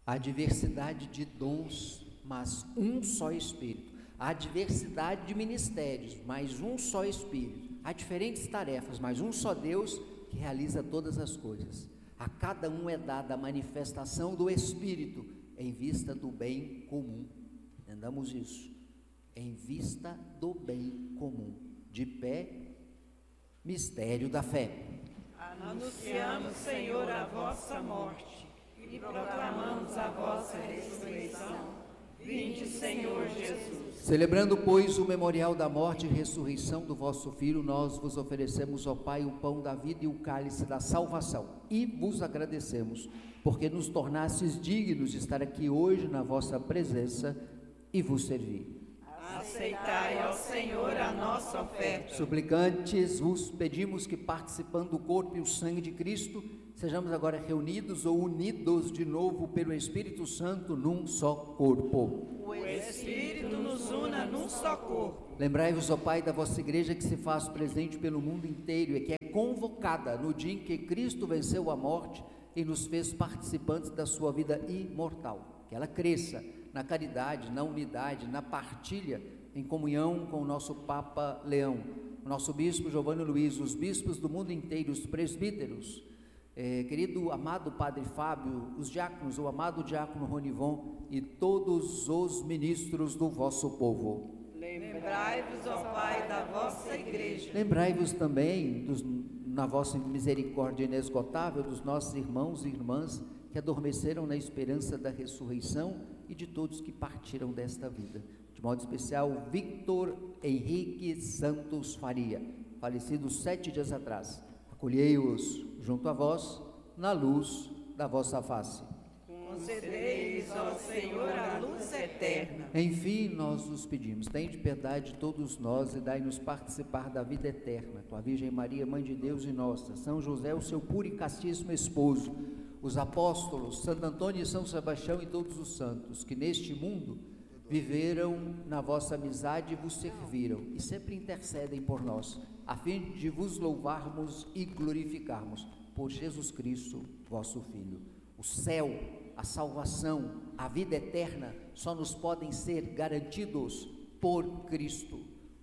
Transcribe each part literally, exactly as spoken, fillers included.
Há diversidade de dons, mas um só Espírito. Há diversidade de ministérios, mas um só Espírito. Há diferentes tarefas, mas um só Deus que realiza todas as coisas. A cada um é dada a manifestação do Espírito em vista do bem comum. Entendamos isso. Em vista do bem comum. De pé, mistério da fé. Anunciamos, Senhor, a vossa morte e proclamamos a vossa ressurreição. Vinde, Senhor Jesus. Celebrando, pois, o memorial da morte e ressurreição do vosso Filho, nós vos oferecemos, ó Pai, o pão da vida e o cálice da salvação, e vos agradecemos, porque nos tornastes dignos de estar aqui hoje na vossa presença e vos servir. Aceitai, ó Senhor, a nossa oferta. Suplicantes, vos pedimos que, participando do corpo e o sangue de Cristo, sejamos agora reunidos ou unidos de novo pelo Espírito Santo num só corpo. O Espírito nos una num só corpo. Lembrai-vos, ó Pai, da vossa igreja que se faz presente pelo mundo inteiro e que é convocada no dia em que Cristo venceu a morte e nos fez participantes da sua vida imortal. Que ela cresça na caridade, na unidade, na partilha, em comunhão com o nosso Papa Leão, o nosso Bispo Giovanni Luiz, os bispos do mundo inteiro, os presbíteros, eh, querido amado Padre Fábio, os diáconos, o amado diácono Ronivon e todos os ministros do vosso povo. Lembrai-vos, ó Pai, da vossa igreja. Lembrai-vos também, dos, na vossa misericórdia inesgotável, dos nossos irmãos e irmãs que adormeceram na esperança da ressurreição e de todos que partiram desta vida. De modo especial, Victor Henrique Santos Faria, falecido sete dias atrás. Acolhei-os junto a vós, na luz da vossa face. Concedei-lhes, ó Senhor, a luz eterna. Enfim, nós os pedimos, tende piedade de todos nós e dai-nos participar da vida eterna. Tua Virgem Maria, Mãe de Deus e nossa, São José, o seu puro e castíssimo esposo, os apóstolos, Santo Antônio e São Sebastião e todos os santos, que neste mundo viveram na vossa amizade e vos serviram, e sempre intercedem por nós, a fim de vos louvarmos e glorificarmos, por Jesus Cristo, vosso Filho. O céu, a salvação, a vida eterna, só nos podem ser garantidos por Cristo,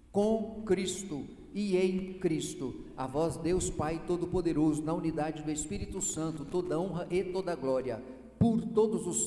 com Cristo e em Cristo. A vós, Deus Pai Todo-Poderoso, na unidade do Espírito Santo, toda honra e toda glória, por todos os